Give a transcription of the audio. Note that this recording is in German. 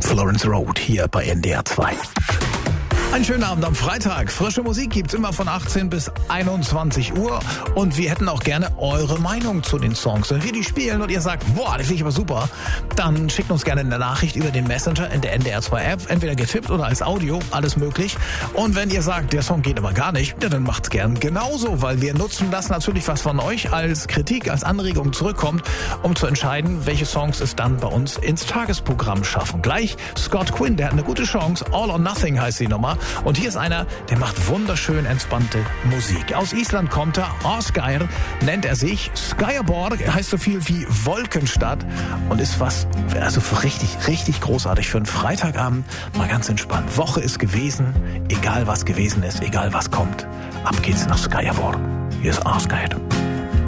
Florence Road hier bei NDR 2. Einen schönen Abend am Freitag. Frische Musik gibt's immer von 18 bis 21 Uhr. Und wir hätten auch gerne eure Meinung zu den Songs. Wenn wir die spielen und ihr sagt, boah, das finde ich aber super, dann schickt uns gerne eine Nachricht über den Messenger in der NDR 2 App. Entweder getippt oder als Audio, alles möglich. Und wenn ihr sagt, der Song geht aber gar nicht, ja, dann macht's gern genauso, weil wir nutzen das natürlich, was von euch als Kritik, als Anregung zurückkommt, um zu entscheiden, welche Songs es dann bei uns ins Tagesprogramm schaffen. Gleich Scott Quinn, der hat eine gute Chance. All or Nothing heißt die Nummer. Und hier ist einer, der macht wunderschön entspannte Musik. Aus Island kommt er, Ásgeir nennt er sich. Skýrborg heißt so viel wie Wolkenstadt und ist richtig großartig für einen Freitagabend. Mal ganz entspannt. Woche ist gewesen, egal was gewesen ist, egal was kommt. Ab geht's nach Skýrborg. Hier ist Ásgeir.